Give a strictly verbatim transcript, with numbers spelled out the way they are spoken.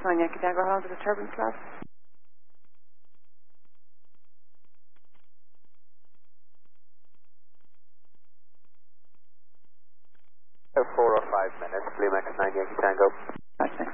nine Yankee Tango, how long does the turbulence last? Four or five minutes, Lima X nine Yankee Tango. Gotcha.